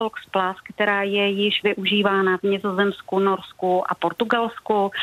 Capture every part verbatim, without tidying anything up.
Talks Plus, která je již využívána v Nizozemsku, Norsku a Portugalsku.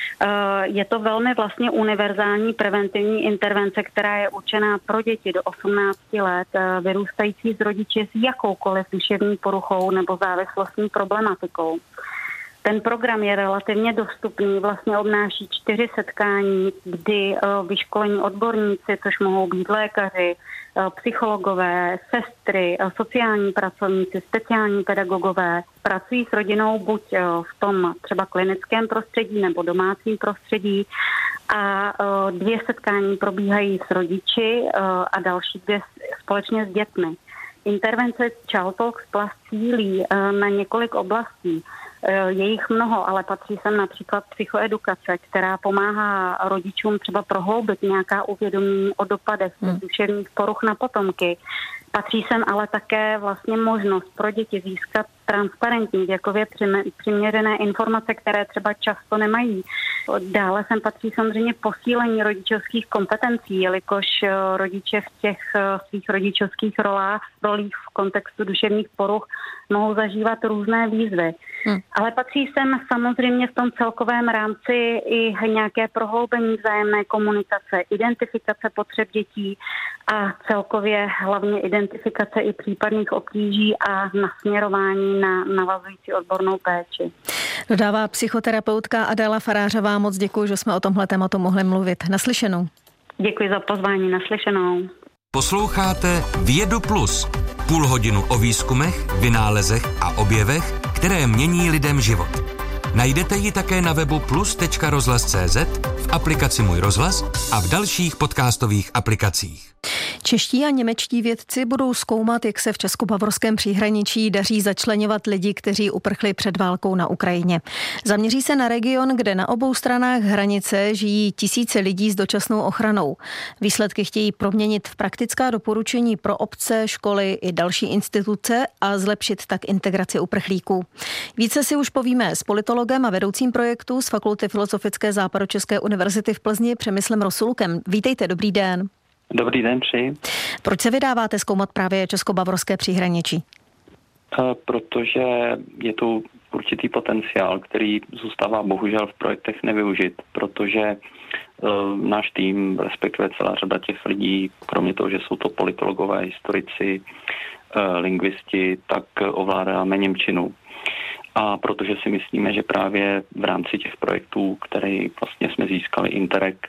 Je to velmi vlastně univerzální preventivní intervence, která je určená pro děti do osmnácti let, vyrůstající z rodiče s jakoukoliv duševní poruchou nebo závislostní problematikou. Ten program je relativně dostupný, vlastně obnáší čtyři setkání, kdy vyškolení odborníci, což mohou být lékaři, psychologové, sestry, sociální pracovníci, speciální pedagogové, pracují s rodinou buď v tom třeba klinickém prostředí nebo domácím prostředí a dvě setkání probíhají s rodiči a další dvě společně s dětmi. Intervence Child Talks Plus cílí na několik oblastí. Je jich mnoho, ale patří sem například psychoedukace, která pomáhá rodičům třeba prohloubit nějaká uvědomění o dopadech hmm. duševních poruch na potomky. Patří sem ale také vlastně možnost pro děti získat transparentní, věkově přiměřené informace, které třeba často nemají. Dále sem patří samozřejmě posílení rodičovských kompetencí, jelikož rodiče v těch svých rodičovských rolách, rolích v kontextu duševních poruch mohou zažívat různé výzvy. Hmm. Ale patří sem samozřejmě v tom celkovém rámci i nějaké prohloubení vzájemné komunikace, identifikace potřeb dětí a celkově hlavně identifikace i případných obtíží a nasměrování na navazující odbornou péči. Dodává psychoterapeutka Adéla Farářová. Moc děkuji, že jsme o tomhle tématu mohli mluvit. Naslyšenou. Děkuji za pozvání, naslyšenou. Posloucháte Vědu Plus. Půl hodinu o výzkumech, vynálezech a objevech, které mění lidem život. Najdete ji také na webu plus tečka rozhlas tečka cé zet, v aplikaci Můj rozhlas a v dalších podcastových aplikacích. Čeští a němečtí vědci budou zkoumat, jak se v česko-bavorském příhraničí daří začleňovat lidi, kteří uprchli před válkou na Ukrajině. Zaměří se na region, kde na obou stranách hranice žijí tisíce lidí s dočasnou ochranou. Výsledky chtějí proměnit v praktická doporučení pro obce, školy i další instituce a zlepšit tak integraci uprchlíků. Více si už povíme s politologem a vedoucím projektu z Fakulty filozofické Západočeské univerzity v Plzni Přemyslem Rosulkem. Vítejte, dobrý den. Dobrý den, přeji. Proč se vydáváte zkoumat právě česko-bavorské příhraničí? Protože je tu určitý potenciál, který zůstává bohužel v projektech nevyužit, protože náš tým, respektive celá řada těch lidí, kromě toho, že jsou to politologové, historici, lingvisti, tak ovládáme němčinu. A protože si myslíme, že právě v rámci těch projektů, které vlastně jsme získali Interreg,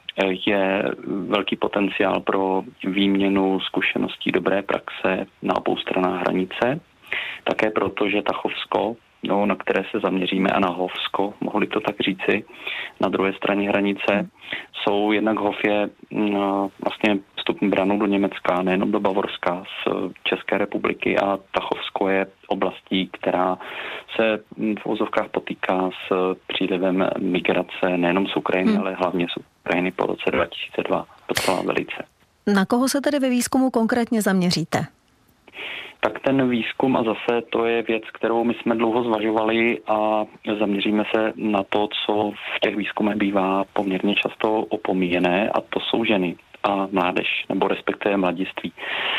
je velký potenciál pro výměnu zkušeností dobré praxe na obou stranách hranice. Také proto, že Tachovsko, no, na které se zaměříme, a na Hovsko, mohli to tak říci, na druhé straně hranice, jsou jednak Hov je no, vlastně vstupní branou do Německa, nejenom do Bavorska z České republiky, a Tachovsko je oblastí, která se v uvozovkách potýká s přílivem migrace nejenom z Ukrajiny, hmm. ale hlavně z Ukrajiny po roce dva tisíce dva docela velice. Na koho se tedy ve výzkumu konkrétně zaměříte? Tak ten výzkum, a zase to je věc, kterou my jsme dlouho zvažovali, a zaměříme se na to, co v těch výzkumech bývá poměrně často opomíjené, a to jsou ženy a mládež, nebo respektive mladiství.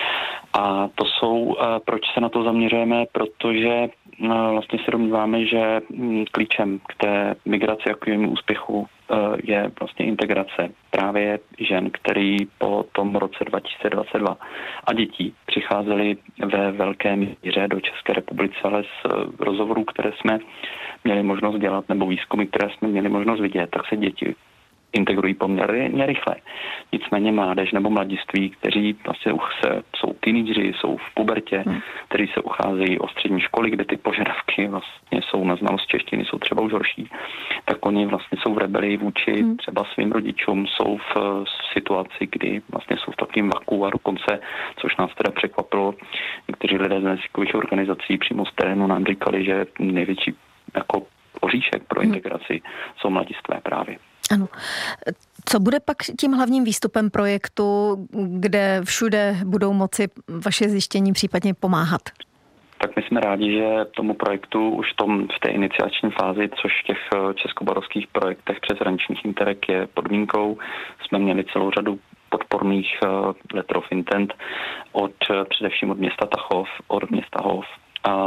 A to jsou, proč se na to zaměřujeme, protože vlastně se domníváme, že klíčem k té migraci a k jejímu úspěchu je vlastně integrace právě žen, který po tom roce dva tisíce dvacet dva a dětí přicházeli ve velké míře do České republiky, ale z rozhovorů, které jsme měli možnost dělat, nebo výzkumy, které jsme měli možnost vidět, tak se děti integrují poměrně rychle. Nicméně mládež nebo mladiství, kteří vlastně už se, jsou teenageři, jsou v pubertě, hmm. kteří se ucházejí o střední školy, kde ty požadavky vlastně jsou na znalost češtiny, jsou třeba už horší, tak oni vlastně jsou v rebelii vůči hmm. třeba svým rodičům, jsou v situaci, kdy vlastně jsou v takovém vaku, a dokonce, což nás teda překvapilo, někteří lidé z neziskových organizací přímo z terénu nám říkali, že největší jako oříšek pro integraci hmm. jsou mladistvé právě. Ano. Co bude pak tím hlavním výstupem projektu, kde všude budou moci vaše zjištění případně pomáhat? Tak my jsme rádi, že tomu projektu už tom, v té iniciační fázi, což v těch českobarovských projektech přeshraničních Interreg je podmínkou, jsme měli celou řadu podporných letter of intent od především od města Tachov, od města Hov,